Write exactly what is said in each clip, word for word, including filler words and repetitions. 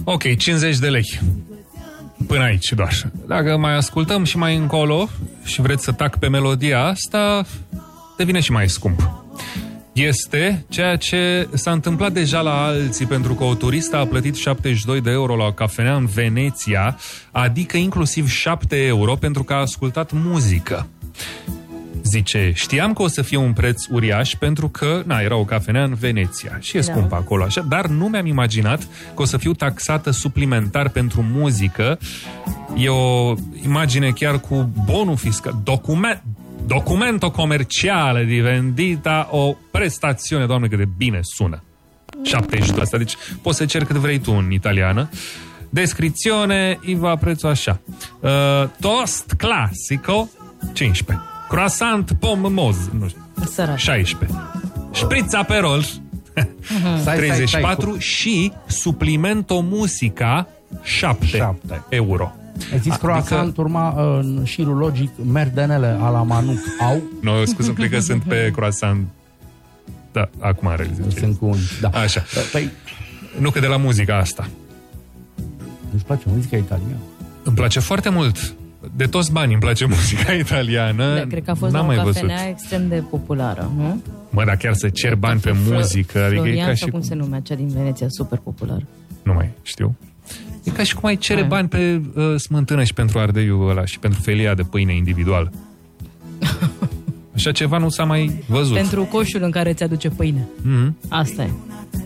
Ok, cincizeci de lei. Până aici doar. Dacă mai ascultăm și mai încolo și vreți să tac pe melodia asta, devine și mai scump. Este ceea ce s-a întâmplat deja la alții, pentru că o turistă a plătit șaptezeci și doi de euro la o cafenea în Veneția, adică inclusiv șapte euro pentru că a ascultat muzică. Zice, știam că o să fie un preț uriaș pentru că, na, era o cafenea în Veneția și e Da. scumpă acolo, așa, dar nu mi-am imaginat că o să fiu taxată suplimentar pentru muzică. E o imagine chiar cu bonul fiscal, document, documento comerciale di vendita, o prestazione, doamne, cât de bine sună. șaptezeci și doi asta, deci poți să ceri cât vrei tu în italiană. Descrizione, Iva, prețul așa. Uh, toast clasico, cincisprezece. Croissant pomme moz, nu știu, Sărac. șaisprezece. Spritz Aperol, treizeci și patru și suplimento musica, șapte Șapte. euro. Ai zis Adică- croissant, urma în șirul logic merdenele a la Manuc. Au? Nu, scuze, cred că sunt pe croissant. Da, acum realizez. Sunt cu unii, da. Așa. Păi, Nu că de la muzica asta. îți place muzica italiană? Îmi place foarte mult. De toți banii îmi place muzica italiană. Da, cred că a fost N-am la o mai cafenea văzut. extrem de populară, nu? Mă, dar chiar să cer bani pe Flo- muzică, adică e Florian, ca sau și cum se numea, cea din Veneția, super populară. Nu mai știu. E ca și cum ai cere Hai. bani pe uh, smântână și pentru ardeiul ăla și pentru felia de pâine individual. Așa ceva nu s-a mai văzut. Pentru coșul în care ți aduce pâine. Mm-hmm. Asta e.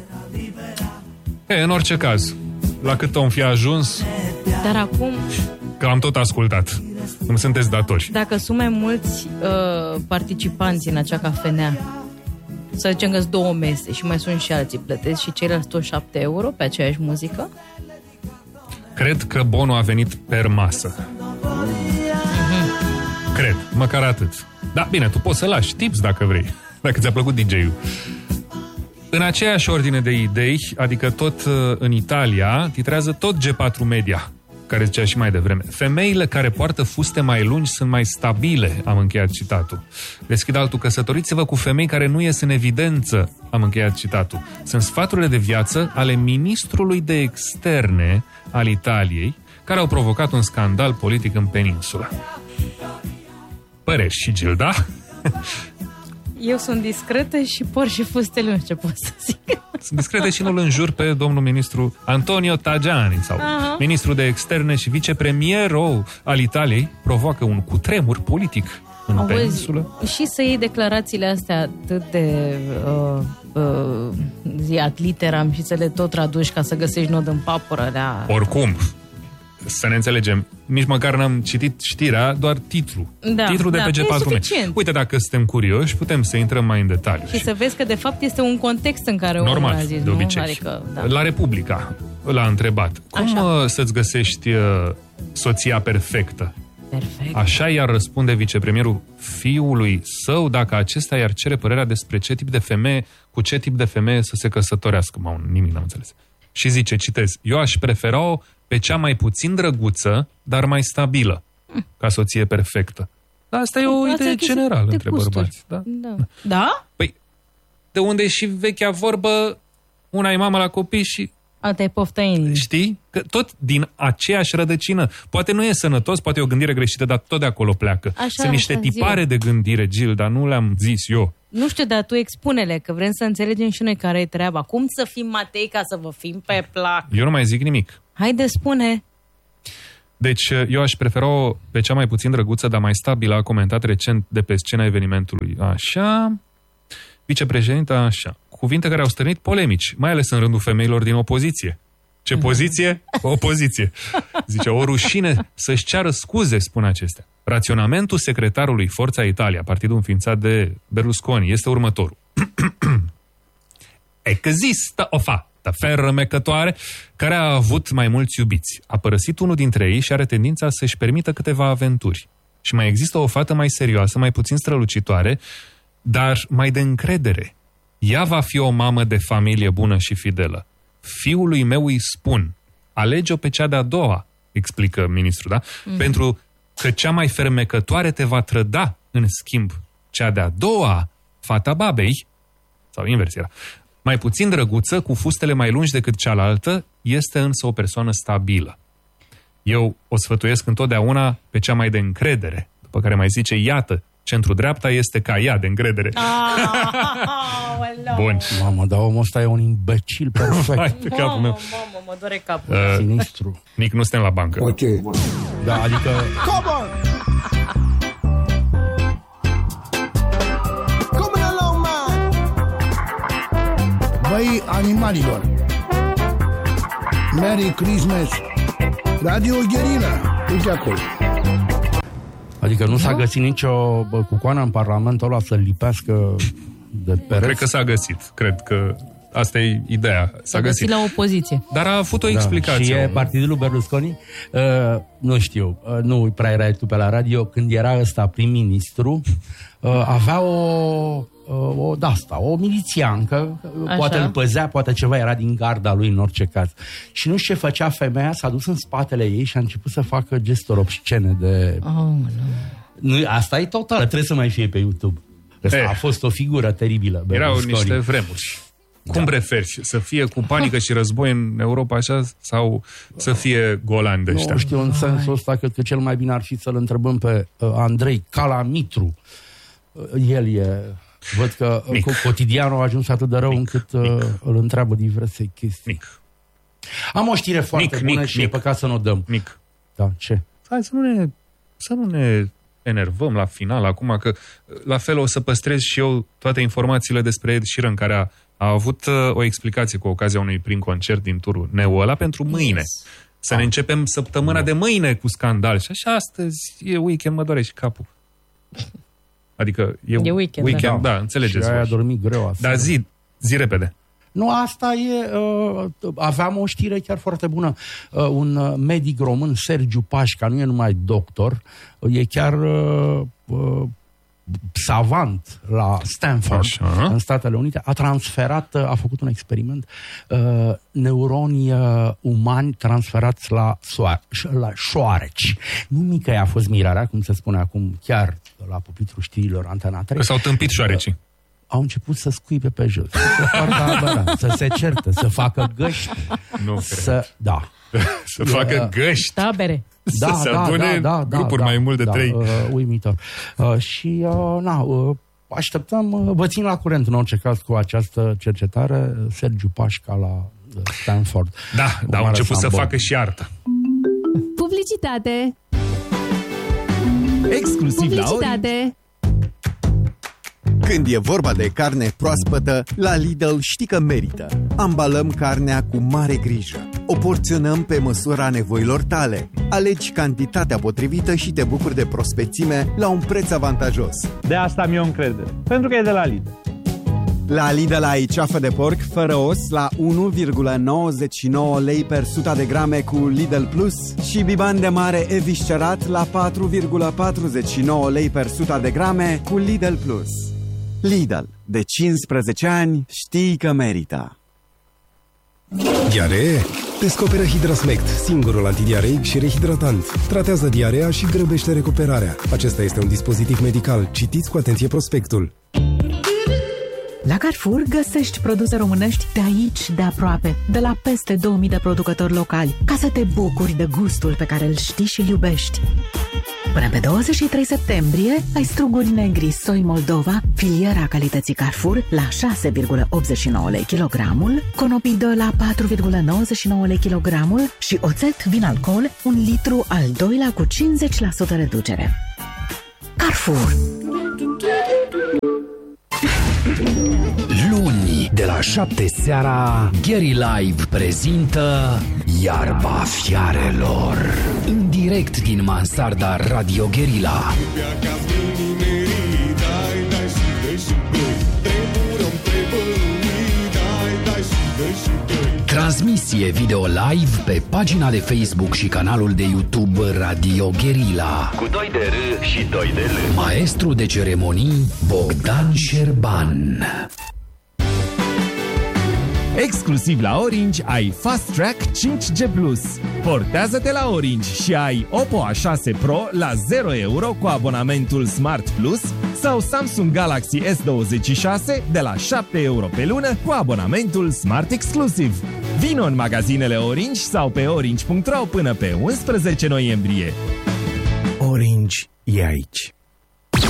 E, în orice caz, la cât om fi ajuns, Dar acum, că am tot ascultat. Îmi sunteți datori. dacă sunt mai mulți uh, participanți în acea cafenea, să zicem că-s două mese și mai sunt și alții, plătesc și ceilalți tot șapte euro pe aceeași muzică? Cred că bonul a venit per masă. Cred, măcar atât. Da, bine, tu poți să lași tips dacă vrei, dacă ți-a plăcut D J-ul. În aceeași ordine de idei, adică tot uh, în Italia, titrează tot G patru Media, care zicea și mai devreme. Femeile care poartă fuste mai lungi sunt mai stabile, am încheiat citatul. Deschid altul, căsătoriți-vă cu femei care nu ies în evidență, am încheiat citatul. Sunt sfaturile de viață ale ministrului de externe al Italiei, care au provocat un scandal politic în peninsulă. Păreri și Gilda? Eu sunt discretă și por și fuste lungi, ce pot să zic. Sunt discrete și nu-l înjur pe domnul ministru Antonio Tajani, sau Aha. ministrul de externe și vicepremierul al Italiei, provoacă un cutremur politic în Auzi, peninsulă. și să iei declarațiile astea atât de uh, uh, zi ad literam și să le tot traduci ca să găsești nod în papură la... Oricum, să ne înțelegem, nici măcar n-am citit știrea, doar titlul. Da, titlul de da, pe e G patru. suficient. Uite, dacă suntem curioși, putem să intrăm mai în detaliu. Și să vezi că de fapt este un context în care omul Normal, a zis, de nu? obicei. Adică, da. La Republica l-a întrebat. Cum Așa. uh, să-ți găsești uh, soția perfectă? Perfect. Așa i-ar răspunde vicepremierul fiului său dacă acesta i-ar cere părerea despre ce tip de femeie, cu ce tip de femeie să se căsătorească. Mă, nimic n-am înțeles. Și zice, citez, eu aș prefera-o pe cea mai puțin drăguță, dar mai stabilă, ca soție perfectă. Asta e o Asta idee e chestie generală de între gusturi. bărbați. Da? Da. Da? Păi, de unde e și vechea vorbă, una e mamă la copii și Alta e pofta inimii. știi? Că tot din aceeași rădăcină. Poate nu e sănătos, poate e o gândire greșită, dar tot de acolo pleacă. Așa, Sunt niște așa, tipare zi-o. de gândire, Gil, dar nu le-am zis eu. Nu știu, dar tu expune-le, că vrem să înțelegem și noi care e treaba. Cum să fim Matei ca să vă fim pe plac? Eu nu mai zic nimic. Haide, spune. Deci, eu aș prefera-o pe cea mai puțin drăguță, dar mai stabilă, a comentat recent de pe scena evenimentului. Așa, vicepreședinta, așa. Cuvinte care au stârnit polemici, mai ales în rândul femeilor din opoziție. Ce poziție? Opoziție. Zice, o rușine să-și ceară scuze, spun acestea. Raționamentul secretarului Forța Italia, partidul înființat de Berlusconi, este următorul. Există o fată fermecătoare care a avut mai mulți iubiți. A părăsit unul dintre ei și are tendința să-și permită câteva aventuri. Și mai există o fată mai serioasă, mai puțin strălucitoare, dar mai de încredere. Ea va fi o mamă de familie bună și fidelă. Fiului meu îi spun, alege-o pe cea de-a doua, explică ministrul, da? Mm. Pentru că cea mai fermecătoare te va trăda, în schimb, cea de-a doua, fata babei, sau invers era, Mai puțin drăguță, cu fustele mai lungi decât cealaltă, este însă o persoană stabilă. Eu o sfătuiesc întotdeauna pe cea mai de încredere, după care mai zice, iată, centru-dreapta este ca ea de încredere. Bun. Mamă, dar omul ăsta e un imbecil perfect. Hai pe capul meu. Mamă, mamă, mă doare capul. Uh, Sinistru. Nic, nu suntem la bancă. Ok. Da, adică... Come on! Come along, man! Băi, animalilor! Merry Christmas! Radio Guerilla! Uite acolo. Adică nu s-a găsit nicio bă, cucoană în Parlamentul ăla să lipească de pereți? Cred că s-a găsit. Cred că asta e ideea. S-a, S-a găsit la opoziție. Dar a avut o explicație. Și e partidul lui Berlusconi? Uh, nu știu, uh, nu prea erai tu pe la radio. Când era ăsta prim-ministru, uh, avea o... o de-asta, o milițiancă, Așa. poate îl păzea, poate ceva era din garda lui în orice caz. Și nu știu ce făcea femeia, s-a dus în spatele ei și a început să facă gesturi obscene de... Oh, nu. Nu, asta e totală, trebuie să mai fie pe YouTube. Asta Eh. a fost o figură teribilă. Erau Berlusconi. niște vremuri. Cum preferi? Să fie cu panică și război în Europa așa sau să fie golani de ăștia? Nu știu, în sensul ăsta, cred că cel mai bine ar fi să-l întrebăm pe uh, Andrei Calamitru. Uh, el e... Văd că Mic. uh, cotidianul a ajuns atât de rău Mic. încât uh, îl întreabă diverse chestii. Mic. Am o știre foarte Mic, bună mic, și mic. e păcat să nu o dăm. Mic. Da, ce? Hai să nu ne, să nu ne enervăm la final acum, că la fel o să păstrez și eu toate informațiile despre Ed Sheeran, care a, a avut uh, o explicație cu ocazia unui prim concert din turul Neu ăla pentru mâine. Yes. Să ne începem săptămâna de mâine cu scandal. Și așa astăzi e weekend, mă doare și capul. Adică e, E weekend, weekend da. da, înțelegeți. Și aia a voi. dormit greu asta. Dar zi, zi repede. Nu, asta e... Uh, aveam o știre chiar foarte bună. Uh, un uh, medic român, Sergiu Pașca, nu e numai doctor, uh, e chiar uh, uh, savant la Stanford, Așa. în Statele Unite, a transferat, uh, a făcut un experiment, uh, neuroni uh, umani transferați la, soa- la șoareci. Nu mică a fost mirarea, cum se spune acum, chiar la pupitrul știrilor Antena trei. Că s-au tâmpit șoarecii. Au început să scuipe pe jos, să facă aberant, să se certe, să facă găști, Nu cred. să... Da. Să facă găști. Tabere. Da, Să se da, adune da, da, grupuri da, mai mult de da, trei. Uh, uimitor. Uh, și, uh, na, uh, așteptăm, uh, vă țin la curent în orice caz cu această cercetare, uh, Sergiu Pașca la uh, Stanford. Da, Un dar au mare început să sambon. facă și artă. Publicitate! Exclusiv la ori. Publicitate! Când e vorba de carne proaspătă, la Lidl știi că merită. Ambalăm carnea cu mare grijă. O porționăm pe măsura nevoilor tale. Alegi cantitatea potrivită și te bucuri de prospețime la un preț avantajos. De asta mi-o încredere, pentru că e de la Lidl. La Lidl ai ceafă de porc fără os la unu virgulă nouăzeci și nouă lei per sută de grame cu Lidl Plus și biban de mare eviscerat la patru virgulă patruzeci și nouă lei per sută de grame cu Lidl Plus. Lidl, de cincisprezece ani, știi că merită. Diaree? Descoperă Hidrasmect, singurul antidiareic și rehidratant. Tratează diarea și grăbește recuperarea. Acesta este un dispozitiv medical. Citiți cu atenție prospectul. La Carrefour găsești produse românești de aici, de aproape, de la peste două mii de producători locali, ca să te bucuri de gustul pe care îl știi și îl iubești. Până pe douăzeci și trei septembrie, ai struguri negri Soi Moldova, filiera calității Carrefour, la șase virgulă optzeci și nouă lei kilogramul, conopidă la patru virgulă nouăzeci și nouă lei kilogramul și oțet vin alcool, un litru al doilea cu cincizeci la sută reducere. Carrefour. Luni, de la șapte seara, Gary Live prezintă Iarba Fiarelor. În direct din mansarda Radio Guerilla. Transmisie video live pe pagina de Facebook și canalul de YouTube Radio Guerilla. Cu doi de R și doi de L. Maestru de ceremonii Bogdan Șerban. Exclusiv la Orange ai Fast Track cinci G plus. Portează-te la Orange și ai Oppo A șase Pro la zero euro cu abonamentul Smart Plus sau Samsung Galaxy S douăzeci și șase de la șapte euro pe lună cu abonamentul Smart Exclusive. Vino în magazinele Orange sau pe orange punct ro până pe unsprezece noiembrie. Orange e aici.